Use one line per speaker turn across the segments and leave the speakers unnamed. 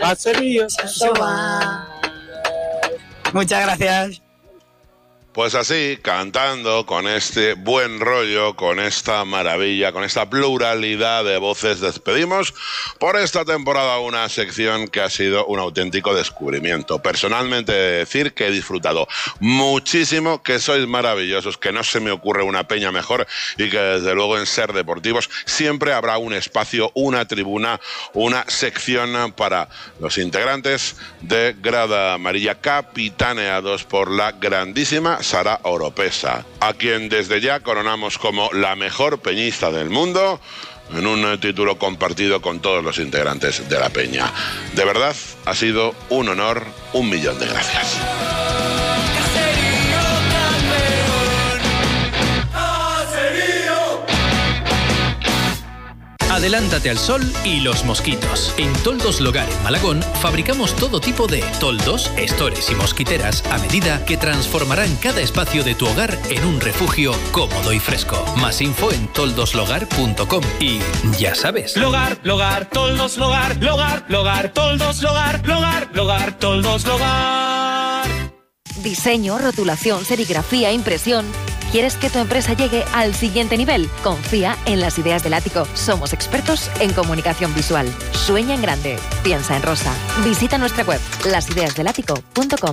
caserío, eso va.
Muchas gracias.
Pues así, cantando con este buen rollo, con esta maravilla, con esta pluralidad de voces, despedimos por esta temporada una sección que ha sido un auténtico descubrimiento. Personalmente, he de decir que he disfrutado muchísimo, que sois maravillosos, que no se me ocurre una peña mejor y que desde luego en Ser Deportivos siempre habrá un espacio, una tribuna, una sección para los integrantes de Grada Amarilla, capitaneados por la grandísima Sara Oropesa, a quien desde ya coronamos como la mejor peñista del mundo en un título compartido con todos los integrantes de la peña. De verdad, ha sido un honor, 1.000.000 de gracias.
Adelántate al sol y los mosquitos. En Toldos Logar en Malagón fabricamos todo tipo de toldos, estores y mosquiteras a medida que transformarán cada espacio de tu hogar en un refugio cómodo y fresco. Más info en toldoslogar.com y ya sabes.
Logar, Toldos Logar, Toldos Logar, Toldos Logar.
Diseño, rotulación, serigrafía, impresión. ¿Quieres que tu empresa llegue al siguiente nivel? Confía en Las Ideas del Ático. Somos expertos en comunicación visual. Sueña en grande. Piensa en rosa. Visita nuestra web, lasideasdelático.com.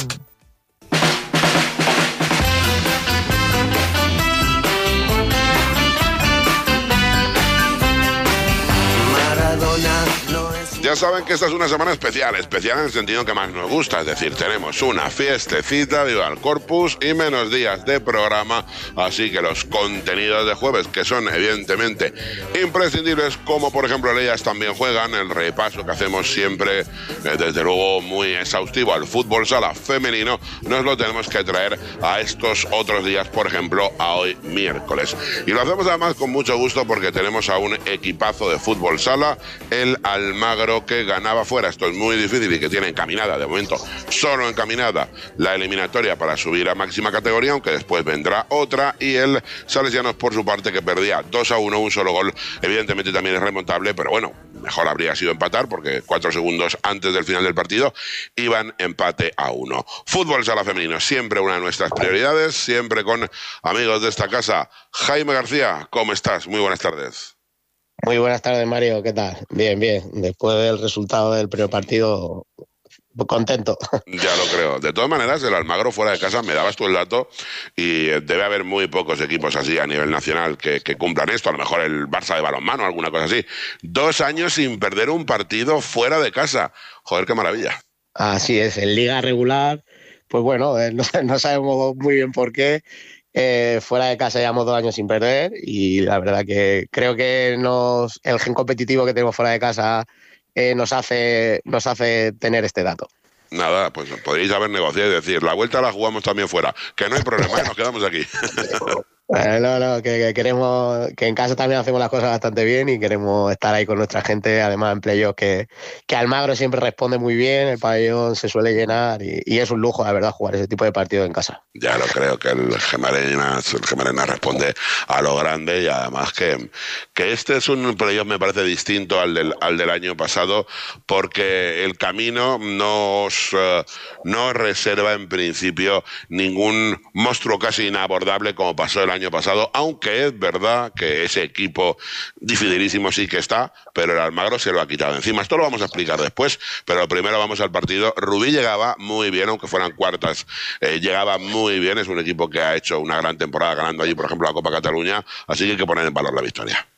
Ya saben que esta es una semana especial en el sentido que más nos gusta, es decir, tenemos una fiestecita, viva el Corpus, y menos días de programa, así que los contenidos de jueves, que son evidentemente imprescindibles, como por ejemplo ellas también juegan, el repaso que hacemos siempre, desde luego muy exhaustivo al fútbol sala femenino, nos lo tenemos que traer a estos otros días, por ejemplo, a hoy miércoles. Y lo hacemos además con mucho gusto porque tenemos a un equipazo de fútbol sala, el Almagro, que ganaba fuera. Esto es muy difícil y que tiene encaminada, de momento solo encaminada, la eliminatoria para subir a máxima categoría, aunque después vendrá otra, y el Salesianos por su parte, que perdía 2-1, un solo gol, evidentemente también es remontable, pero bueno, mejor habría sido empatar porque 4 segundos antes del final del partido iban empate a 1. Fútbol sala femenino, siempre una de nuestras prioridades, siempre con amigos de esta casa. Jaime García, ¿cómo estás? Muy buenas tardes.
Muy buenas tardes, Mario, ¿qué tal? Bien. Después del resultado del primer partido, contento.
Ya lo creo. De todas maneras, el Almagro fuera de casa, me dabas tú el dato, y debe haber muy pocos equipos así a nivel nacional que cumplan esto. A lo mejor el Barça de balonmano, alguna cosa así. 2 años sin perder un partido fuera de casa. Joder, qué maravilla.
Así es, en liga regular, pues bueno, no sabemos muy bien por qué. Fuera de casa llevamos 2 años sin perder y la verdad que creo que el gen competitivo que tenemos fuera de casa nos hace tener este dato.
Nada, pues podéis haber negociado y decir, la vuelta la jugamos también fuera, que no hay problema, nos quedamos aquí.
No, que queremos, que en casa también hacemos las cosas bastante bien y queremos estar ahí con nuestra gente, además en playoff que Almagro siempre responde muy bien, el pabellón se suele llenar y es un lujo, la verdad, jugar ese tipo de partidos en casa. Ya lo creo, que el Gemarena responde a lo grande, y además que este es un playoff, me parece distinto al del año pasado, porque el camino no reserva en principio ningún monstruo casi inabordable como pasó el año pasado, aunque es verdad que ese equipo dificilísimo sí que está, pero el Almagro se lo ha quitado encima. Esto lo vamos a explicar después, pero primero vamos al partido. Rubí llegaba muy bien, aunque fueran cuartas, llegaba muy bien, es un equipo que ha hecho una gran temporada ganando allí, por ejemplo, la Copa Cataluña, así que hay que poner en valor la victoria.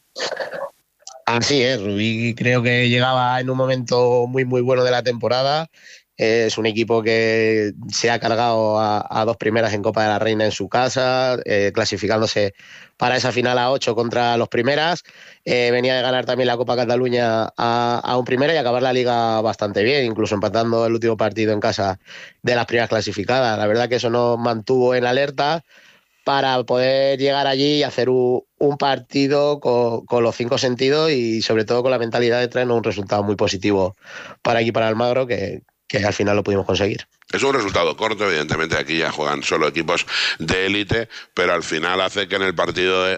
Así es, Rubí creo que llegaba en un momento muy muy bueno de la temporada. Es un equipo que se ha cargado a 2 primeras en Copa de la Reina en su casa, clasificándose para esa final a 8 contra los primeras. Venía de ganar también la Copa Cataluña a un primera y acabar la Liga bastante bien, incluso empatando el último partido en casa de las primeras clasificadas. La verdad que eso nos mantuvo en alerta para poder llegar allí y hacer un partido con los 5 sentidos y sobre todo con la mentalidad de traernos un resultado muy positivo para aquí, para Almagro, que al final lo pudimos conseguir.
Es un resultado corto, evidentemente aquí ya juegan solo equipos de élite, pero al final hace que en el partido